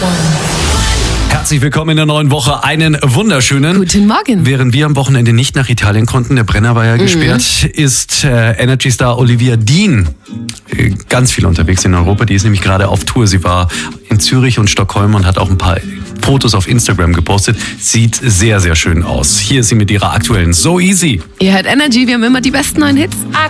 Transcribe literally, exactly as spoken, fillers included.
Herzlich willkommen in der neuen Woche. Einen wunderschönen. Guten Morgen. Während wir am Wochenende nicht nach Italien konnten, der Brenner war ja mhm. gesperrt, ist äh, Energy-Star Olivia Dean äh, ganz viel unterwegs in Europa. Die ist nämlich gerade auf Tour. Sie war in Zürich und Stockholm und hat auch ein paar Fotos auf Instagram gepostet. Sieht sehr, sehr schön aus. Hier ist sie mit ihrer aktuellen So Easy. Ihr hört Energy, wir haben immer die besten neuen Hits.